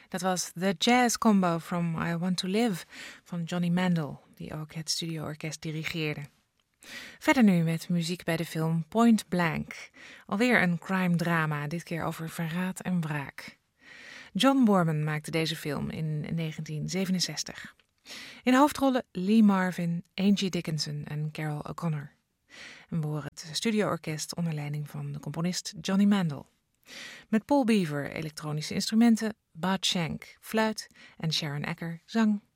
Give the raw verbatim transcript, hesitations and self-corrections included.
Dat was The Jazz Combo from I Want to Live van Johnny Mandel, die ook het studioorkest dirigeerde. Verder nu met muziek bij de film Point Blank. Alweer een crime drama, dit keer over verraad en wraak. John Boorman maakte deze film in negentien zevenenzestig. In hoofdrollen Lee Marvin, Angie Dickinson en Carol O'Connor. En we horen het studioorkest onder leiding van de componist Johnny Mandel. Met Paul Beaver elektronische instrumenten, Bud Shank fluit en Sharon Ecker zang.